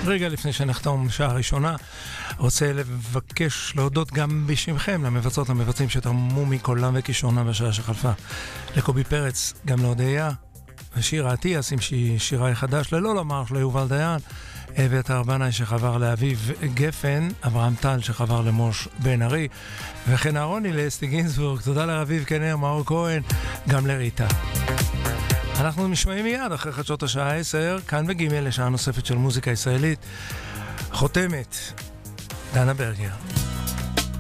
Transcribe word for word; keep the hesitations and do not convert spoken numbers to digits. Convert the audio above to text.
רגע לפני שנחתום שעה ראשונה, רוצה לבקש להודות גם בשמכם למבצעות למבצעים שתרמו מקולם וכישרונם בשעה שחלפה. לקובי פרץ, גם להודיה, ושירה עתיאס עם שירה חדש, ללא לומר של יובל דיין, אביתר בנאי שחבר לאביב גפן, אברהם טל שחבר למוש בן ארי, וכן אהרוני לאסתי גינסבורג, תודה לרביב כנר, מאור כהן, גם לריטה. אנחנו נשמעים מיד אחרי חדשות השעה עשר, כאן בגימל לשעה נוספת של מוזיקה ישראלית. חותמת, דנה ברגר.